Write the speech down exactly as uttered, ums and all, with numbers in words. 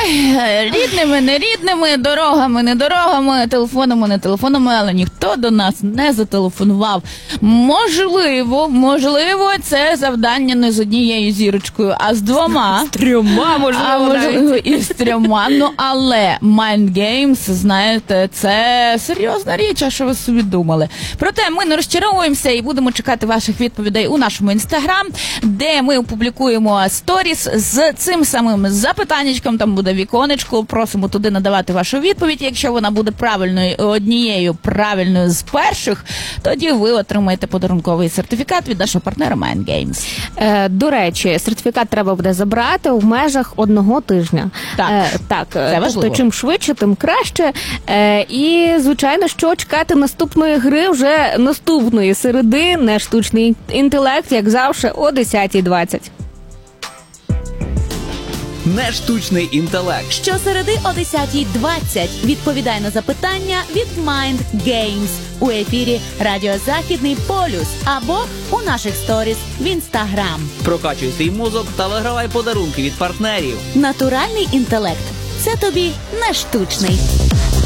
Ой, рідними, не рідними, дорогами, не дорогами, телефонами, не телефонами, але ніхто до нас не зателефонував. Можливо, можливо, це завдання не з однією зірочкою, а з двома. З трьома, можливо, а можливо, і з трьома. Ну, але Mind Games, знаєте, це серйозна річ, а що ви собі думали. Проте ми не розчаровуємося і будемо чекати ваших відповідей у нашому інстаграм, де ми опублікуємо сторіс з цим самим запитаннячком, там буде віконечко, просимо туди надавати вашу відповідь. Якщо вона буде правильною, однією правильною з перших, тоді ви отримаєте подарунковий сертифікат від нашого партнера Mind Games. Е, до речі, сертифікат треба буде забрати в межах одного тижня. Так, е, так це важливо. Тобто, чим швидше, тим краще. Е, і, звичайно, що чекати наступної гри вже наступної середи на штучний інтелект, як завжди, о десятій двадцять. Не штучний інтелект. Щосереди о десятій двадцять відповідай на запитання від Mind Games у ефірі Радіо Західний Полюс або у наших сторіс в Інстаграм. Прокачуй свій мозок та вигравай подарунки від партнерів. Натуральний інтелект – це тобі не штучний.